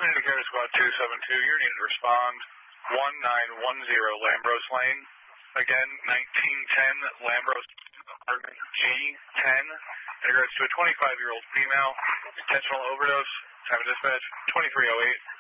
Community Care Squad 272, you're needed to respond 1910 Lambros Lane. Again, 1910 Lambros G10. In regards to a 25-year-old female, intentional overdose. Time of dispatch 2308.